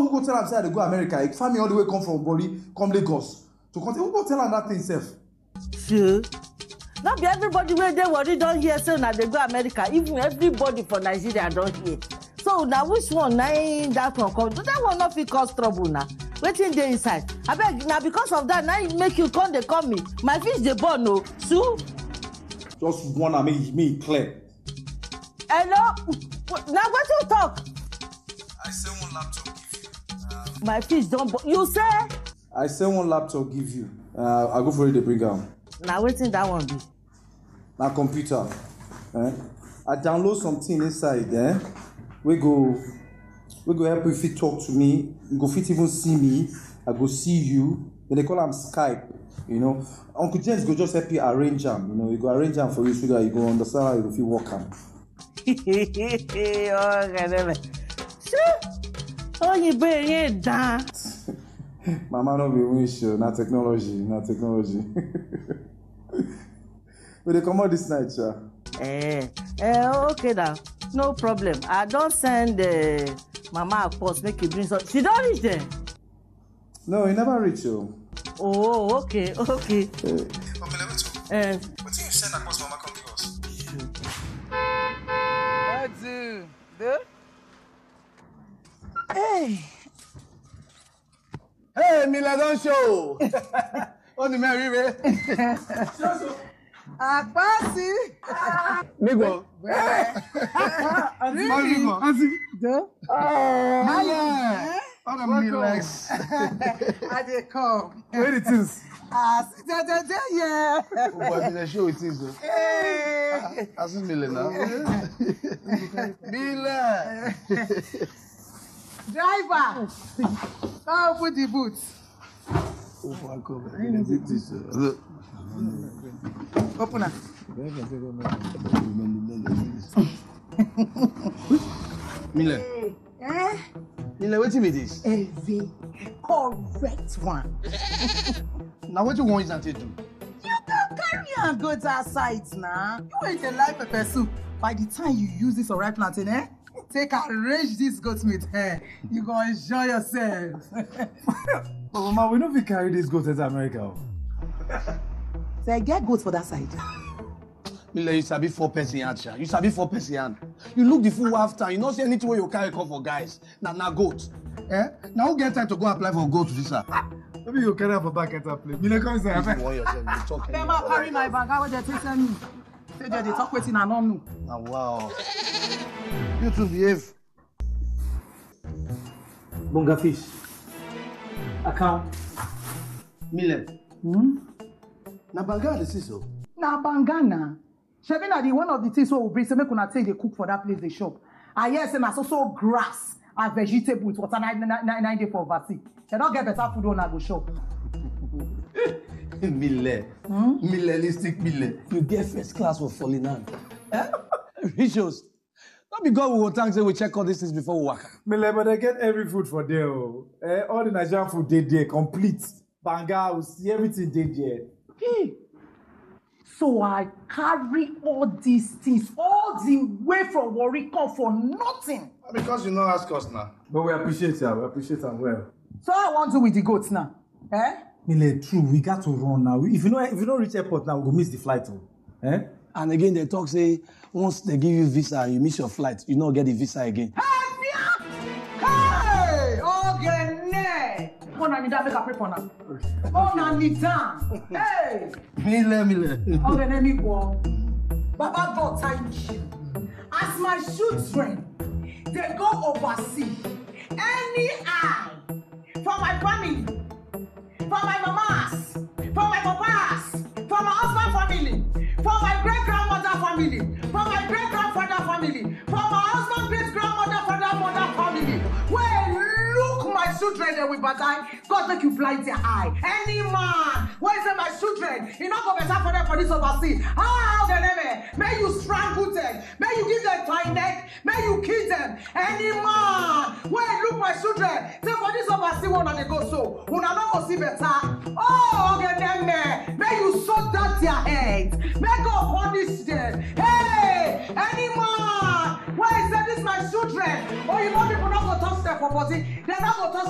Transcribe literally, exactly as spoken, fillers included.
who go tell am say I dey go America, he find me all the way come from Bori, come Lagos. To continue, who go tell am that thing sef? Sure. Not be everybody where they worry don't hear say na they go America. Even everybody for Nigeria don't hear. So now which one na that one come? That one not fit cause trouble now. Wetin dey inside? I beg now because of that now make you come they call me. My fish dey born no. Sue. Just one and make me clear. Hello. Now what you talk? I say one laptop give you. Uh, My fish don't born. You say? I say one laptop give you. Uh, I go for it to bring am. Now wetin that one be? Na computer. Eh? I download something inside. Eh? We go. We go help you fit talk to me. You go fit even see me. I go see you. Then they call am Skype. You know, Uncle James go just help you arrange them. You know, you go arrange them for you so that you go understand how you go fit work am. Oh, sure. Oh, you bring it down. Mama no be wish you. Na technology. Na technology. But they come out this night, sir. Eh, eh, okay now. No problem. I don't send uh, Mama a post make you bring some. She don't reach there. No, he never reach you. Oh, okay, okay. Uh, Uh, what you send across Mama come to us? That's it. There? hey. Hey, Mila, don't show. On the Mary, Ray. Apasi. Nigo. Really? Ansi. Duh. Oh, yeah. All the Milex. I did come. Where it is? Ah, da da da, yeah. But in the show it is. Hey. As in Mila now. Mila. Driver. Oh, put the boots. Oh, fuck off. Open up. Mila. Eh? Mila, what you this? A V. Correct one. Now what you want is to do? You can carry and go to our site now. You ain't a life pepper soup. By the time you use this alright plantain, eh? Take arrange this goat meat, eh? You gonna enjoy yourself. But Mama, we don't fit carry this goat to America. So I get goats for that side. Mila, you sabi four person hand, sha. You sabi four person hand. You look the full after. You not see anything where you carry come for guys. Now, now goat. Eh? Now who get time to go apply for goat visa? Maybe you carry up a back at that place. Mila, come If you want yourself, you talk Them a carry my bag. How they take send me? Say they dey talk wetin I no know. Ah, wow. You two behave. Bonga fish. Account. Mila. Hmm? Na banga this is so. Na bangana. Shebi na the one of the things wey we bring say make una take dey cook for that place dey shop. I hear say na so so grass and vegetables water nine nine nine day for overseas. They don't get better food when I go shop. Mille. Hmm? Millelistic Mille. You get first class for falling hand. Eh? Rituals. Not be God we will thank say we check all these things before we work. Mila, but they get every food for there. Oh. Eh, all the Nigerian food they there, complete. Banga, we see everything they there. Hey. So I carry all these things all the way from Warri come for nothing. Because you know ask us now. But we appreciate you. We appreciate them well. So I want to do with the goats now. Eh? Mila, true, we got to run now. If you know, if you don't reach airport now, we go miss the flight. Oh. Eh? And again, they talk say once they give you visa and you miss your flight, you don't get the visa again. Hey, Hey! Okay, ne! Oh, na need that make a pray for now. Oh, na need that. Hey! Mille, Mille. Okay, let me go. Baba God, thank you. As my children, they go overseas. Any eye for my family, for my mamas, for my papas, for my husband family, for my great-grandmother family, for my great-grandfather family, for my husband great-grandmother, father, mother family. Well, look my children they will battle. God make you blind their eye. Any man, where is my children? You not go better for them for this overseas. How the name? May you strangle them. May you give them tie neck. May you kill them. Any man, where look my children? Say for this overseas one they go so. Una not go see better. Oh, the name. May you shut down their heads. May God punish them. Hey, any man, where is that this my my children. Oyibo people no go touch their property. They no go touch